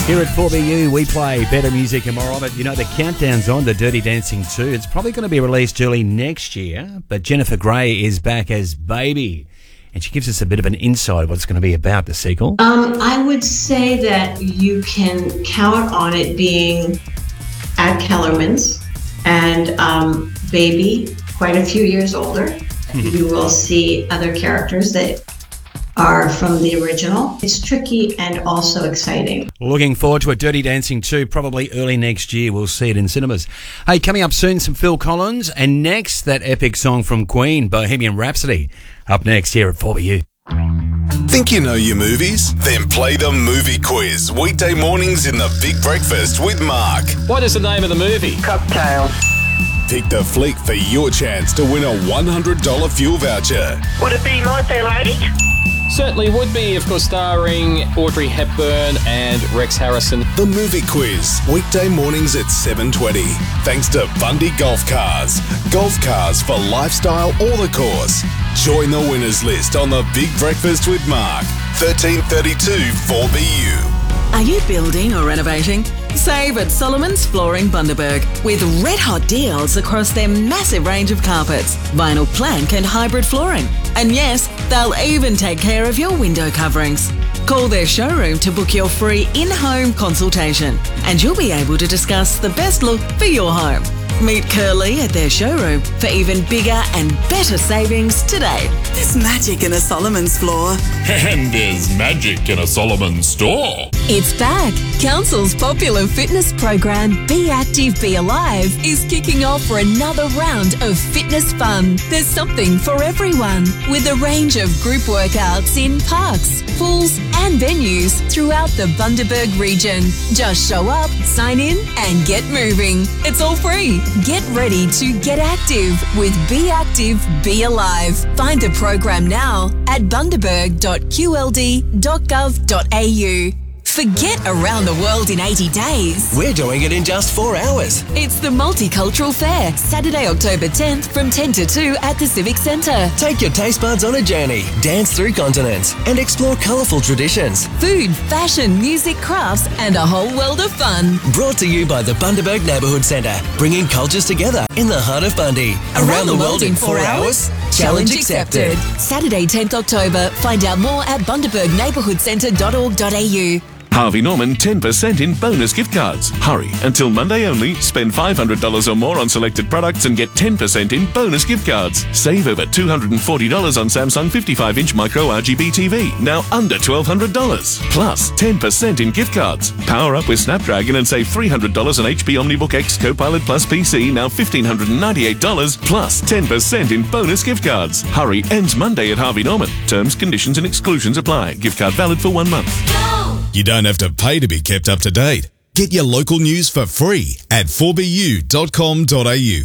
Here at 4BU, we play better music and more of it. You know, the countdown's on to Dirty Dancing 2. It's probably going to be released early next year, but Jennifer Grey is back as Baby, and she gives us a bit of an insight of what it's going to be about, the sequel. I would say that you can count on it being at Kellerman's and Baby, quite a few years older. You will see other characters that are from the original. It's tricky and also exciting. Looking forward to a Dirty Dancing 2, probably early next year. We'll see it in cinemas. Hey, coming up soon, some Phil Collins, and next, that epic song from Queen, Bohemian Rhapsody. Up next here at 4BU. Think you know your movies? Then play the movie quiz. Weekday mornings in the Big Breakfast with Mark. What is the name of the movie? Cocktails. Pick the flick for your chance to win a $100 fuel voucher. Would it be My Fair Lady? Certainly would be, of course, starring Audrey Hepburn and Rex Harrison. The movie quiz, weekday mornings at 7:20. Thanks to Bundy Golf Cars. Golf cars for lifestyle or the course. Join the winners list on the Big Breakfast with Mark. 1332 4BU. Are you building or renovating? Save at Solomon's Flooring Bundaberg with red-hot deals across their massive range of carpets, vinyl plank and hybrid flooring. And yes, they'll even take care of your window coverings. Call their showroom to book your free in-home consultation and you'll be able to discuss the best look for your home. Meet Curly at their showroom for even bigger and better savings today. There's magic in a Solomon's floor. And there's magic in a Solomon's store. It's back. Council's popular fitness program, Be Active, Be Alive, is kicking off for another round of fitness fun. There's something for everyone, with a range of group workouts in parks, pools and venues throughout the Bundaberg region. Just show up, sign in and get moving. It's all free. Get ready to get active with Be Active, Be Alive. Find the program now at bundaberg.qld.gov.au. Forget around the world in 80 days. We're doing it in just 4 hours. It's the Multicultural Fair, Saturday, October 10th from 10 to 2 at the Civic Centre. Take your taste buds on a journey, dance through continents and explore colourful traditions. Food, fashion, music, crafts and a whole world of fun. Brought to you by the Bundaberg Neighbourhood Centre, bringing cultures together in the heart of Bundy. Around the world in 4 hours? Challenge accepted. Saturday, 10th October. Find out more at bundabergneighbourhoodcentre.org.au. Harvey Norman 10% in bonus gift cards. Hurry, until Monday only. Spend $500 or more on selected products and get 10% in bonus gift cards. Save over $240 on Samsung 55-inch micro RGB TV, now under $1,200. Plus 10% in gift cards. Power up with Snapdragon and save $300 on HP OmniBook X Copilot Plus PC, now $1,598. Plus 10% in bonus gift cards. Hurry, ends Monday at Harvey Norman. Terms, conditions and exclusions apply. Gift card valid for 1 month. You don't have to pay to be kept up to date. Get your local news for free at 4bu.com.au.